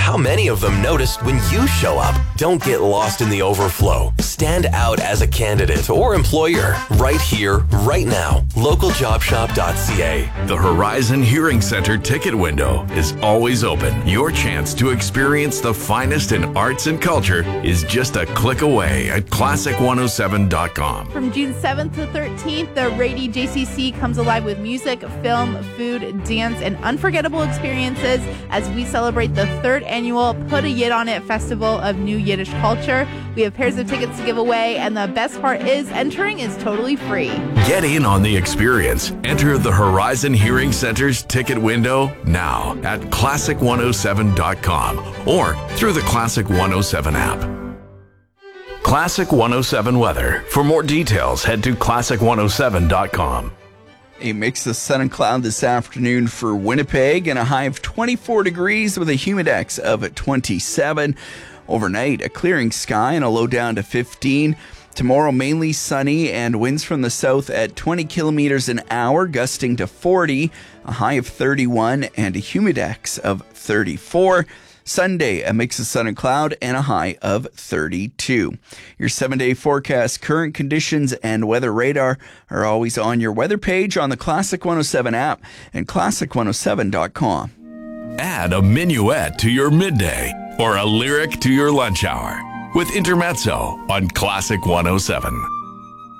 how many of them noticed when you show up? Don't get lost in the overflow. Stand out as a candidate or employer right here, right now. Localjobshop.ca. The Horizon Hearing Center ticket window is always open. Your chance to experience the finest in arts and culture is just a click away at classic107.com. From June 7th to 13th, the Rady JCC comes alive with music, film, food, dance, and unforgettable experiences as we celebrate the 3rd annual Put a Yid on It Festival of New Yiddish Culture. We have pairs of tickets to give away, and the best part is entering is totally free. Get in on the experience. Enter the Horizon Hearing Center's ticket window now at classic107.com or through the Classic 107 app. Classic 107 weather. For more details, head to classic107.com. A mix of sun and cloud this afternoon for Winnipeg and a high of 24 degrees with a humidex of 27. Overnight, a clearing sky and a low down to 15. Tomorrow, mainly sunny and winds from the south at 20 kilometers an hour, gusting to 40, a high of 31 and a humidex of 34. Sunday, a mix of sun and cloud and a high of 32. Your 7-day forecast, current conditions, and weather radar are always on your weather page on the Classic 107 app and classic107.com. Add a minuet to your midday or a lyric to your lunch hour with Intermezzo on Classic 107.